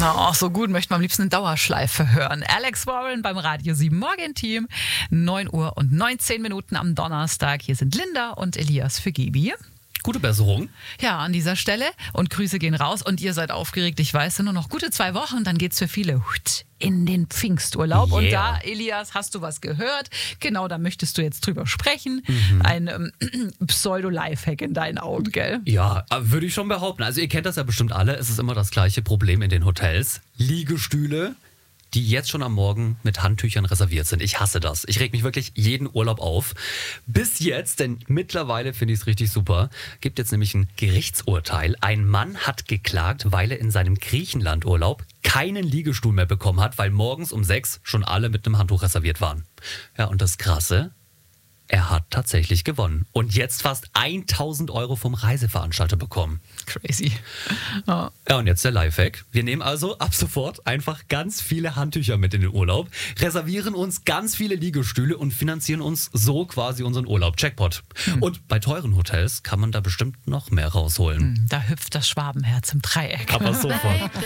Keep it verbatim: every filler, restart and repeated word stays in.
Oh, so gut, möchte man am liebsten eine Dauerschleife hören. Alex Warren beim Radio sieben Morgenteam. neun Uhr und neunzehn Minuten am Donnerstag. Hier sind Linda und Elias für Gibi. Gute Besserung. Ja, an dieser Stelle. Und Grüße gehen raus. Und ihr seid aufgeregt. Ich weiß, nur noch gute zwei Wochen. Dann geht's für viele in den Pfingsturlaub. Yeah. Und da, Elias, hast du was gehört? Genau, da möchtest du jetzt drüber sprechen. Mhm. Ein ähm, Pseudo-Lifehack in deinen Augen, gell? Ja, würde ich schon behaupten. Also ihr kennt das ja bestimmt alle. Es ist immer das gleiche Problem in den Hotels. Liegestühle, die jetzt schon am Morgen mit Handtüchern reserviert sind. Ich hasse das. Ich reg mich wirklich jeden Urlaub auf. Bis jetzt, denn mittlerweile finde ich es richtig super, gibt jetzt nämlich ein Gerichtsurteil. Ein Mann hat geklagt, weil er in seinem Griechenlandurlaub keinen Liegestuhl mehr bekommen hat, weil morgens um sechs schon alle mit einem Handtuch reserviert waren. Ja, und das Krasse, er hat tatsächlich gewonnen und jetzt fast tausend Euro vom Reiseveranstalter bekommen. Crazy. Oh. Ja, und jetzt der Lifehack. Wir nehmen also ab sofort einfach ganz viele Handtücher mit in den Urlaub, reservieren uns ganz viele Liegestühle und finanzieren uns so quasi unseren Urlaub. Jackpot. Hm. Und bei teuren Hotels kann man da bestimmt noch mehr rausholen. Hm, da hüpft das Schwabenherz im Dreieck. Aber sofort.